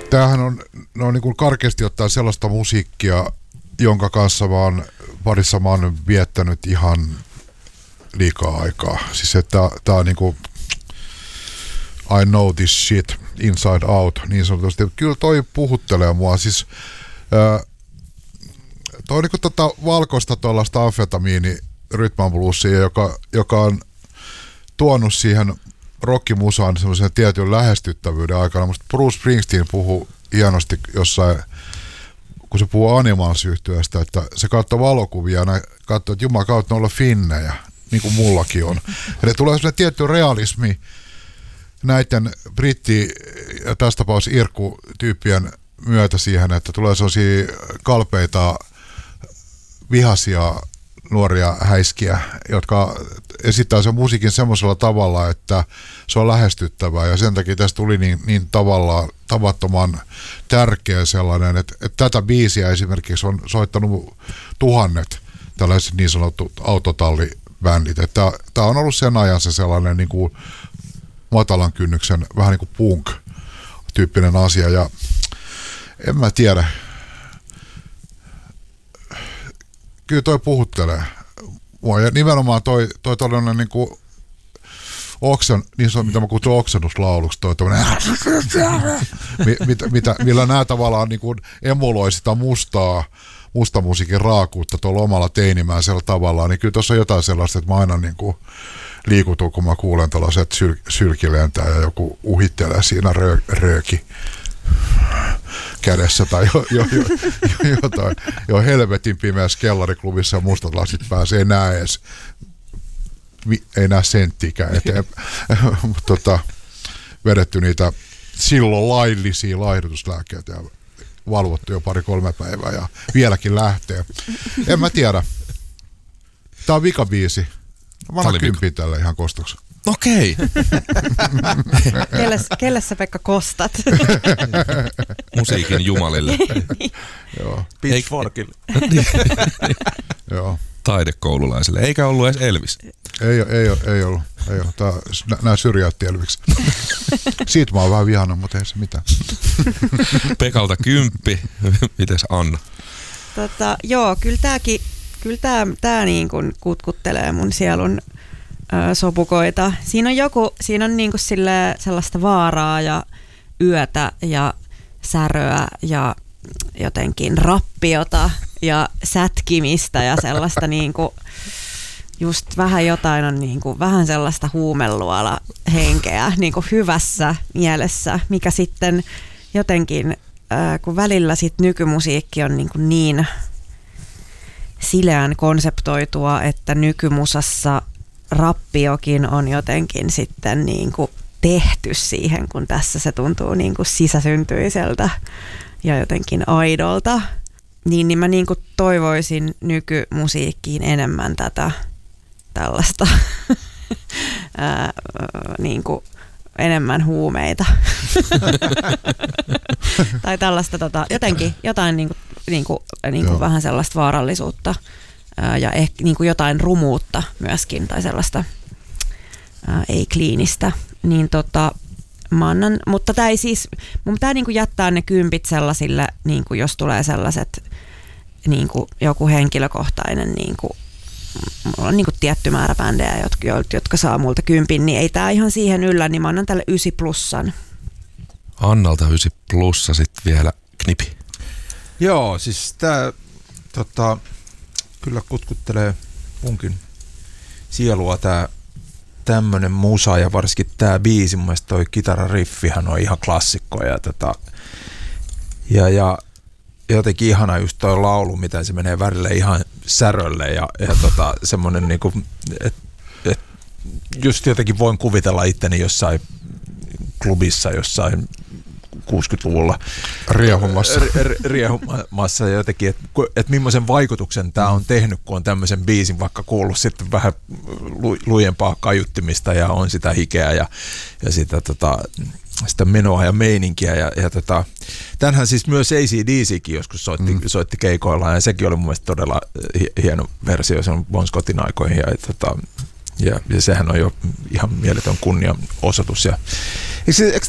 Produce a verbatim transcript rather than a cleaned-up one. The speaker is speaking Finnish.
Tämähän on, on niin kuin karkeasti ottaen sellaista musiikkia, jonka kanssa mä oon, parissa mä oon viettänyt ihan liikaa aikaa. Siis että tää on niinku I know this shit inside out, niin sanotusti. Kyllä toi puhuttelee mua. Siis ää, toi on niinku tota valkoista tuollaista amfetamiini rytman bluesia, joka, joka on tuonut siihen rockimusaan semmoisen tietyn lähestyttävyyden aikana. Musta Bruce Springsteen puhuu hienosti jossain, kun se puhuu Animals-yhtyeestä, että se katsoo valokuvia ja katsoo, että jumala kautta olla finnejä, niin kuin mullakin on. Eli tulee semmoinen tietty realismi näiden britti- ja tässä tapauksessa irkku-tyyppien myötä siihen, että tulee sellaisia kalpeita, vihaisia nuoria häiskiä, jotka esittää sen musiikin semmoisella tavalla, että se on lähestyttävää, ja sen takia tästä tuli niin, niin tavallaan tavattoman tärkeä sellainen, että, että tätä biisiä esimerkiksi on soittanut tuhannet tällaiset niin sanotut autotallibändit, että tämä on ollut sen ajan se sellainen niin kuin matalan kynnyksen, vähän niin kuin punk-tyyppinen asia, ja en mä tiedä, kyllä toi puhuttelee mua, ja nimenomaan toi, toi tollainen niin kuin oksen, niin se on mitä mä kutsun oksennuslauluksi, toi tollainen mitä, mitä, millä nämä tavallaan niin kuin emuloi sitä mustaa, musta musiikin raakuutta tuolla omalla teinimäisellä tavallaan, niin kyllä tuossa on jotain sellaista, että mä aina niin kuin liikutun, kun mä kuulen tällaiset syl, sylkilentää ja joku uhittelee siinä rö, rööki kädessä tai jo, jo, jo, jo, jotain. Jo helvetin pimeässä kellariklubissa ja mustat lasit päässä, ei näe edes, ei näe senttikään eteen. tota, vedetty niitä silloin laillisia laihdutuslääkkeitä ja valvottu jo pari-kolme päivää ja vieläkin lähtee. En mä tiedä. Tää on vikabiisi. Mä annan kymppiä tälle ihan kostoksi. Okei. Kelle, kelle sä Pekka kostat? Musiikin jumalille. Joo. Pitchforkille. Joo. Taidekoululaisille. Eikä ollut edes Elvis. Ei, ei, ei, ei ollut. Ei ollut. Tää, nää syrjäytti Elviksi. Siitä mä oon vähän vihannut, mutta ei se mitään. Pekalta kymppi. Mites Anna? Tota, joo, kyllä tääkin, kyllä tää, tää niin kuin kutkuttelee mun sielun ö, sopukoita. Siinä on joku, siinä on niin kuin sille sellaista vaaraa ja yötä ja säröä ja jotenkin rappiota ja sätkimistä ja sellaista niin kuin just vähän jotain on niin kuin, vähän sellaista huumeluola henkeä niin kuin hyvässä mielessä, mikä sitten jotenkin, äh, kun välillä sit nykymusiikki on niin, kuin niin sileän konseptoitua, että nykymusassa rappiokin on jotenkin sitten niin kuin tehty siihen, kun tässä se tuntuu niin kuin sisäsyntyiseltä ja jotenkin aidolta, niin, niin mä niin kuin toivoisin nykymusiikkiin enemmän tätä tällaista ää, niin kuin enemmän huumeita tai tällaista tota, jotenkin jotain niin kuin, niin kuin, niin kuin vähän sellaista vaarallisuutta ää, ja ehkä niin kuin jotain rumuutta myöskin tai sellaista ää, ei-kliinistä, niin tota mä annan, mutta tää ei siis, mun pitää niinku jättää ne kympit sellaisille, niinku jos tulee sellaiset niinku joku henkilökohtainen, niinku, mulla on niinku tietty määrä bändejä, jotka, jotka saa multa kympin, niin ei tää ihan siihen yllä, niin mä annan tälle ysi plussan. Annalta ysi plussa sitten vielä knipi. Joo, siis tää tota, kyllä kutkuttelee munkin sielua tää tämmönen musa ja varsinkin tää biisi, mun mielestä toi kitarariffihan on ihan klassikko ja, tota, ja, ja jotenkin ihana just toi laulu, mitä se menee värille ihan särölle ja, ja tota, semmonen niinku, että et just jotenkin voin kuvitella itteni jossain klubissa jossain kuusikymmentäluvulla riehumassa, riehumassa jotenkin, että et millaisen vaikutuksen tämä on tehnyt, kun on tämmöisen biisin vaikka kuullut sitten vähän lu, lujempaa kaiuttimista ja on sitä hikeä ja, ja sitä, tota, sitä menoa ja meininkiä. Ja, ja tota, tämänhän siis myös A C D C:kin joskus soitti, mm. soitti keikoillaan ja sekin oli mun mielestä todella hieno versio, se on Bon Scottin aikoihin ja, tota, ja, ja sehän on jo ihan mieletön kunnianosoitus. Ja, eikö, eikö